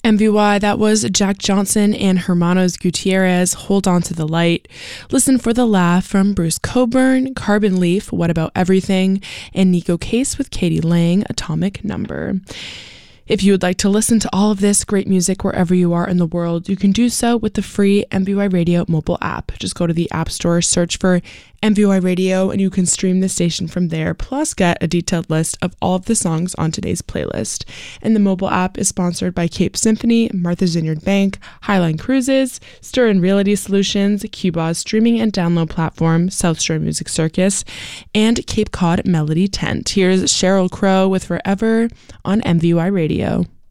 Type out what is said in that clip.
MVY, that was Jack Johnson and Hermanos Gutierrez, Hold On to the Light. Listen for the Laugh from Bruce Coburn, Carbon Leaf, What About Everything, and Nico Case with Katie Lang, Atomic Number. If you would like to listen to all of this great music wherever you are in the world, you can do so with the free MVY Radio mobile app. Just go to the App Store, search for MVY Radio, and you can stream the station from there, plus get a detailed list of all of the songs on today's playlist. And the mobile app is sponsored by Cape Symphony, Martha's Vineyard Bank, Highline Cruises, Stir and Reality Solutions, Cuba's streaming and download platform, South Shore Music Circus, and Cape Cod Melody Tent. Here's Sheryl Crow with Forever on MVY Radio.